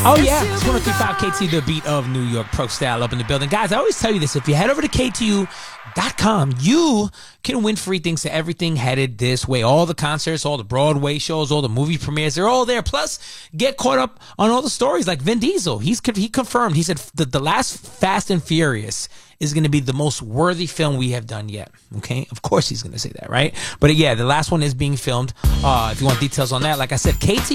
Oh, yeah. It's 103.5 KTU, the beat of New York Pro Style up in the building. Guys, I always tell you this. If you head over to KTU.com, you can win free things to everything headed this way. All the concerts, all the Broadway shows, all the movie premieres, they're all there. Plus, get caught up on all the stories like Vin Diesel. He confirmed. He said the last Fast and Furious is going to be the most worthy film we have done yet. Okay? Of course he's going to say that, right? But yeah, the last one is being filmed. If you want details on that, like I said, KTU.